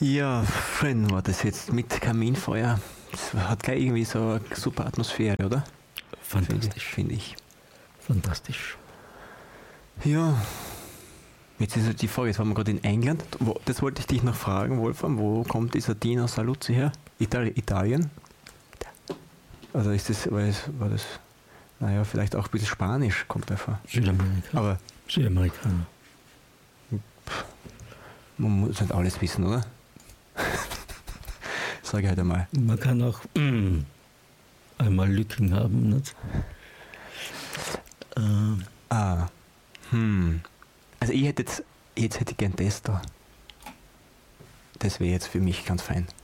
Ja, schön war das jetzt mit Kaminfeuer. Das hat gleich irgendwie so eine super Atmosphäre, oder? Fantastisch. Finde ich. Fantastisch. Ja, jetzt ist halt die Frage, jetzt waren wir gerade in England. Das wollte ich dich noch fragen, Wolfram, wo kommt dieser Dino Saluzzi her? Italien? Also ist das, war das, naja, vielleicht auch ein bisschen Spanisch kommt davor. Südamerika. Aber Südamerikaner. man muss nicht alles wissen, oder? Sage ich halt einmal. Man kann auch einmal Lücken haben. Nicht? Also ich hätte jetzt hätte ich gern das da. Das wäre jetzt für mich ganz fein.